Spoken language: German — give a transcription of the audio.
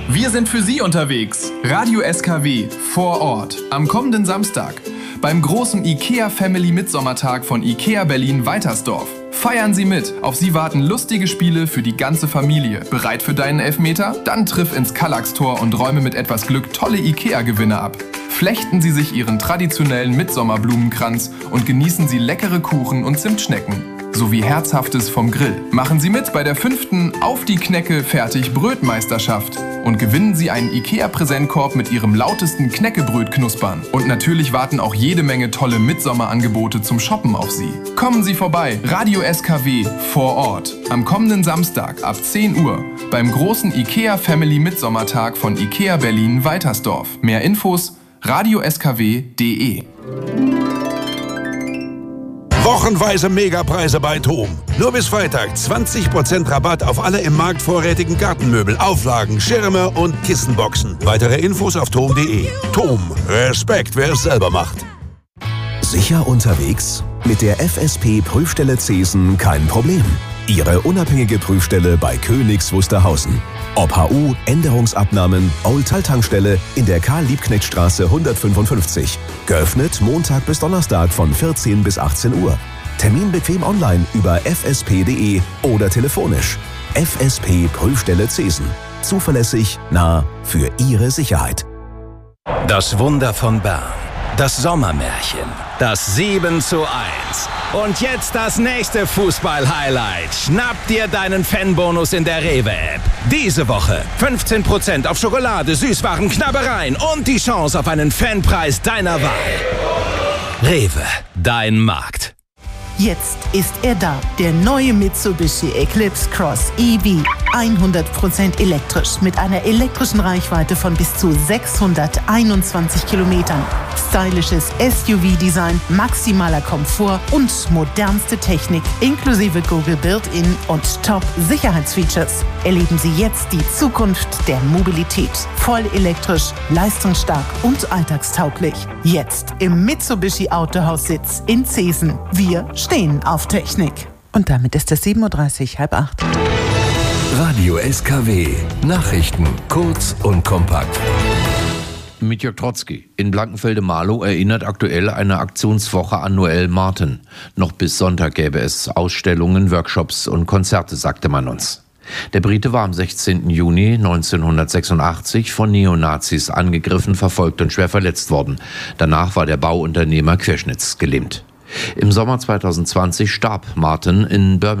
Wir sind für Sie unterwegs. Radio SKW vor Ort am kommenden Samstag beim großen IKEA Family Mitsommertag von IKEA Berlin-Weitersdorf. Feiern Sie mit. Auf Sie warten lustige Spiele für die ganze Familie. Bereit für deinen Elfmeter? Dann triff ins Kallax-Tor und räume mit etwas Glück tolle IKEA-Gewinne ab. Flechten Sie sich Ihren traditionellen Mitsommerblumenkranz und genießen Sie leckere Kuchen und Zimtschnecken. Sowie Herzhaftes vom Grill. Machen Sie mit bei der 5. Auf die Knecke fertig Brötmeisterschaft und gewinnen Sie einen IKEA-Präsentkorb mit Ihrem lautesten Knäckebrötknuspern. Und natürlich warten auch jede Menge tolle Mitsommerangebote zum Shoppen auf Sie. Kommen Sie vorbei, Radio SKW vor Ort, am kommenden Samstag ab 10 Uhr beim großen IKEA Family Mitsommertag von IKEA Berlin-Weitersdorf. Mehr Infos radioskw.de. Wochenweise Megapreise bei TOM. Nur bis Freitag 20% Rabatt auf alle im Markt vorrätigen Gartenmöbel, Auflagen, Schirme und Kissenboxen. Weitere Infos auf tom.de. TOM. Respekt, wer es selber macht. Sicher unterwegs? Mit der FSP-Prüfstelle Zesen kein Problem. Ihre unabhängige Prüfstelle bei Königs Wusterhausen. Ob HU, Änderungsabnahmen, Old-Tankstelle in der Karl-Liebknecht-Straße 155. Geöffnet Montag bis Donnerstag von 14 bis 18 Uhr. Termin bequem online über fsp.de oder telefonisch. FSP Prüfstelle Zesen. Zuverlässig, nah, für Ihre Sicherheit. Das Wunder von Bern. Das Sommermärchen. Das 7:1. Und jetzt das nächste Fußball-Highlight. Schnapp dir deinen Fanbonus in der Rewe-App. Diese Woche 15% auf Schokolade, Süßwaren, Knabbereien und die Chance auf einen Fanpreis deiner Wahl. Rewe, dein Markt. Jetzt ist er da, der neue Mitsubishi Eclipse Cross EV. 100% elektrisch mit einer elektrischen Reichweite von bis zu 621 Kilometern. Stylisches SUV-Design, maximaler Komfort und modernste Technik inklusive Google Built-in und Top-Sicherheitsfeatures. Erleben Sie jetzt die Zukunft der Mobilität. Voll elektrisch, leistungsstark und alltagstauglich. Jetzt im Mitsubishi Autohaussitz in Zesen. Wir stehen auf Technik. Und damit ist es 7:30 Uhr, 7:30. Radio SKW. Nachrichten kurz und kompakt. Mit Jörg Trotzki. In Blankenfelde-Marlow erinnert aktuell eine Aktionswoche an Noel Martin. Noch bis Sonntag gäbe es Ausstellungen, Workshops und Konzerte, sagte man uns. Der Brite war am 16. Juni 1986 von Neonazis angegriffen, verfolgt und schwer verletzt worden. Danach war der Bauunternehmer querschnittsgelähmt. Im Sommer 2020 starb Martin in Birmingham.